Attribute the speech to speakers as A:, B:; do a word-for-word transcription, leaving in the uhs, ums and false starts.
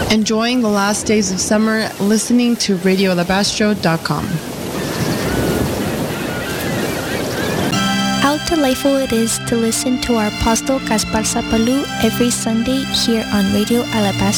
A: Enjoying the last days of summer, listening to radio alabastro dot com.
B: How delightful it is to listen to our Apostle Gaspar Sapalou every Sunday here on Radio Alabastro.